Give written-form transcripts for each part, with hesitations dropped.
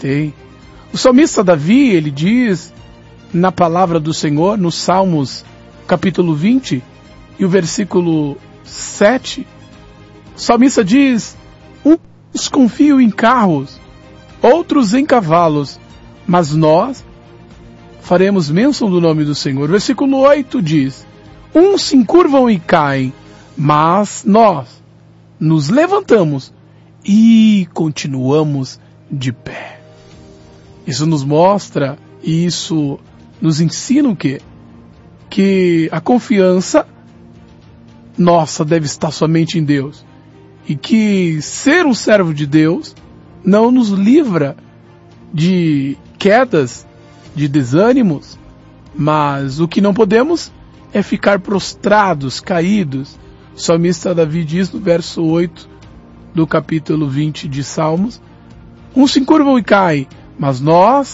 Tem. O salmista Davi, ele diz na palavra do Senhor, nos Salmos capítulo 20 e o versículo 7, o salmista diz: uns confiam em carros, outros em cavalos, mas nós faremos menção do nome do Senhor. O versículo 8 diz: uns se encurvam e caem, mas nós nos levantamos e continuamos de pé. Isso nos mostra, e isso nos ensina o quê? Que a confiança nossa deve estar somente em Deus. E que ser um servo de Deus não nos livra de quedas, de desânimos, mas o que não podemos é ficar prostrados, caídos. O salmista Davi diz no verso 8 do capítulo 20 de Salmos: uns se encurvam e caem, mas nós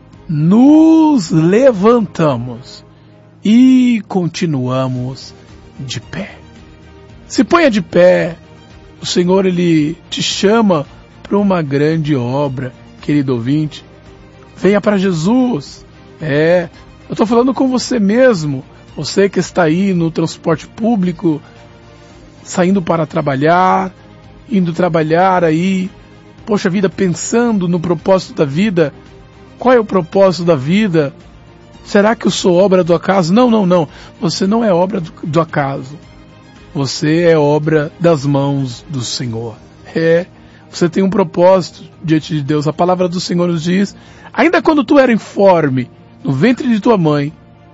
nos levantamos e continuamos de pé. Se ponha de pé. O Senhor, Ele te chama para uma grande obra, querido ouvinte. Venha para Jesus. Eu estou falando com você mesmo. Você que está aí no transporte público, saindo para trabalhar, indo trabalhar aí, poxa vida, pensando no propósito da vida. Qual é o propósito da vida? Será que eu sou obra do acaso? Não. Você não é obra do acaso. Você é obra das mãos do Senhor. Você tem um propósito diante de Deus. A palavra do Senhor nos diz: ainda quando tu era informe no ventre de tua mãe,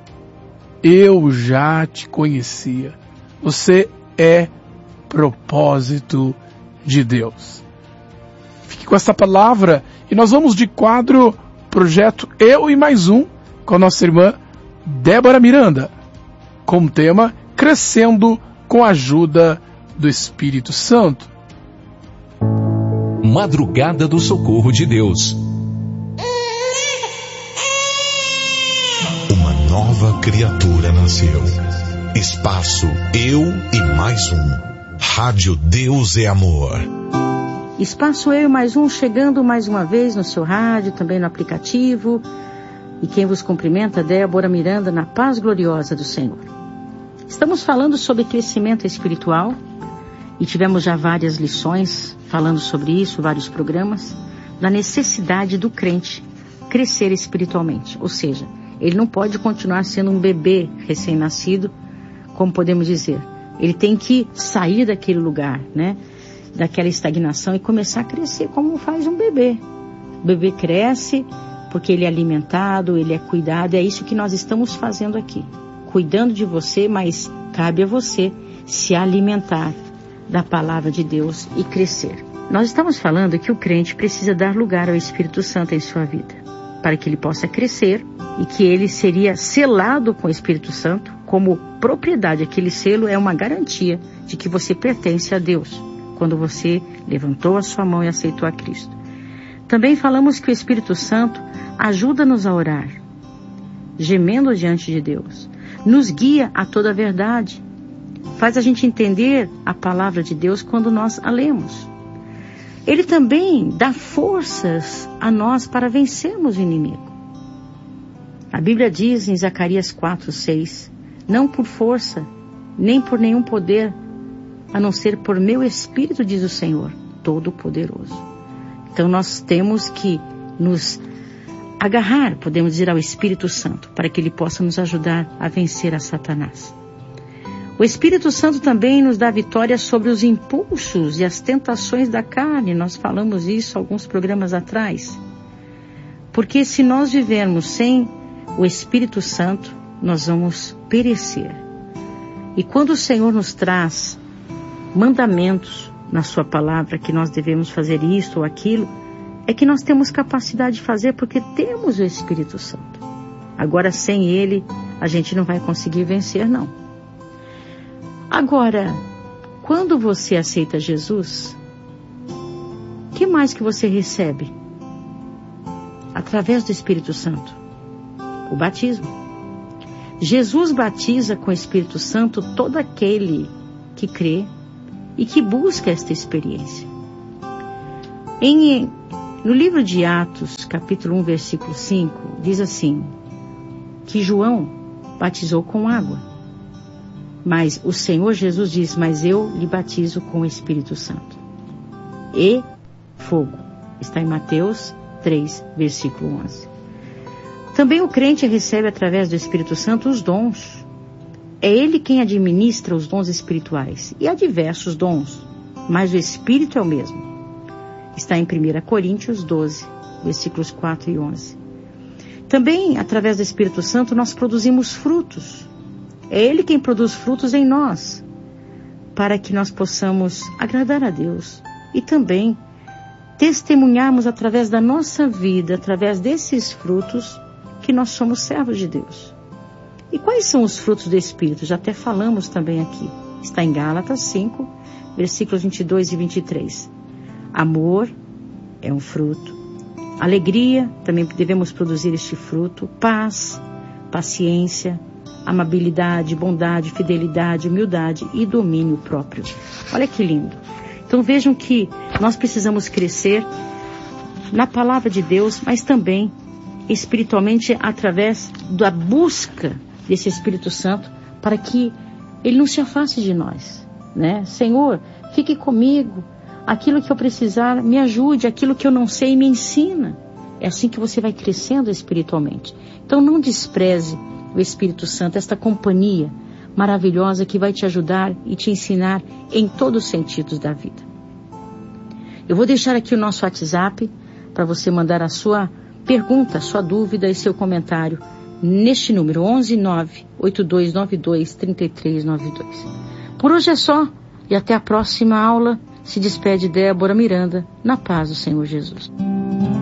eu já te conhecia. Você é propósito de Deus. Fique com essa palavra e nós vamos de quadro Projeto Eu e Mais Um com a nossa irmã Débora Miranda, com o tema Crescendo com a ajuda do Espírito Santo. Madrugada do Socorro de Deus. Uma nova criatura nasceu. Espaço Eu e Mais Um. Rádio Deus é Amor. Espaço Eu e Mais Um, chegando mais uma vez no seu rádio, também no aplicativo. E quem vos cumprimenta, Débora Miranda, na paz gloriosa do Senhor. Estamos falando sobre crescimento espiritual e tivemos já várias lições falando sobre isso, vários programas, da necessidade do crente crescer espiritualmente. Ou seja, ele não pode continuar sendo um bebê recém-nascido, como podemos dizer. Ele tem que sair daquele lugar, né? Daquela estagnação e começar a crescer como faz um bebê. O bebê cresce porque ele é alimentado, ele é cuidado. É isso que nós estamos fazendo aqui. Cuidando de você, mas cabe a você se alimentar da palavra de Deus e crescer. Nós estamos falando que o crente precisa dar lugar ao Espírito Santo em sua vida, para que ele possa crescer e que ele seria selado com o Espírito Santo como propriedade. Aquele selo é uma garantia de que você pertence a Deus, quando você levantou a sua mão e aceitou a Cristo. Também falamos que o Espírito Santo ajuda-nos a orar, gemendo diante de Deus. Nos guia a toda a verdade. Faz a gente entender a palavra de Deus quando nós a lemos. Ele também dá forças a nós para vencermos o inimigo. A Bíblia diz em Zacarias 4:6, não por força, nem por nenhum poder, a não ser por meu Espírito, diz o Senhor, Todo-Poderoso. Então nós temos que nos agarrar, podemos dizer, ao Espírito Santo, para que ele possa nos ajudar a vencer a Satanás. O Espírito Santo também nos dá vitória sobre os impulsos e as tentações da carne. Nós falamos isso alguns programas atrás. Porque se nós vivermos sem o Espírito Santo, nós vamos perecer. E quando o Senhor nos traz mandamentos na sua palavra, que nós devemos fazer isto ou aquilo, é que nós temos capacidade de fazer porque temos o Espírito Santo. Agora, sem ele, a gente não vai conseguir vencer, não. Agora, quando você aceita Jesus, o que mais que você recebe? Através do Espírito Santo. O batismo. Jesus batiza com o Espírito Santo todo aquele que crê e que busca esta experiência. No livro de Atos, capítulo 1, versículo 5, diz assim, que João batizou com água. Mas o Senhor Jesus diz, mas eu lhe batizo com o Espírito Santo e fogo. Está em Mateus 3, versículo 11. Também o crente recebe através do Espírito Santo os dons. É ele quem administra os dons espirituais. E há diversos dons, mas o Espírito é o mesmo. Está em 1 Coríntios 12, versículos 4 e 11. Também, através do Espírito Santo, nós produzimos frutos. É Ele quem produz frutos em nós, para que nós possamos agradar a Deus. E também testemunharmos através da nossa vida, através desses frutos, que nós somos servos de Deus. E quais são os frutos do Espírito? Já até falamos também aqui. Está em Gálatas 5, versículos 22 e 23. Amor é um fruto. Alegria, também devemos produzir este fruto. Paz, paciência, amabilidade, bondade, fidelidade, humildade e domínio próprio. Olha que lindo. Então vejam que nós precisamos crescer na palavra de Deus, mas também espiritualmente através da busca desse Espírito Santo para que Ele não se afaste de nós, né? Senhor, fique comigo, aquilo que eu precisar, me ajude, aquilo que eu não sei, me ensina. É assim que você vai crescendo espiritualmente. Então não despreze o Espírito Santo, esta companhia maravilhosa que vai te ajudar e te ensinar em todos os sentidos da vida. Eu vou deixar aqui o nosso WhatsApp para você mandar a sua pergunta, sua dúvida e seu comentário neste número 11982923392. Por hoje é só e até a próxima aula. Se despede Débora Miranda, na paz do Senhor Jesus.